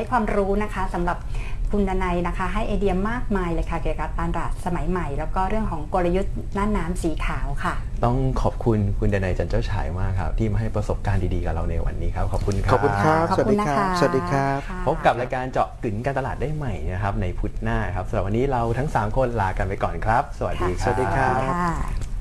ความรู้นะคะสำหรับคุณดนัยนะคะให้ไอเดียมากมายเลยค่ะเกี่ยวกับตลาดสมัยใหม่แล้วก็เรื่องของกลยุทธ์น่านน้ำสีขาวค่ะต้องขอบคุณคุณดนัยจันเจ้าฉายมากครับที่มาให้ประสบการณ์ดีๆกับเราในวันนี้ครับขอบคุณครับขอบคุณครับขอบคุณนะคะสวัสดีครับพบกับรายการเจาะกึ๋นการตลาดได้ใหม่นะครับในพุธหน้าครับสำหรับวันนี้เราทั้ง3คนลากันไปก่อนครับสวัสดีครับสวัสดีครับค่ะ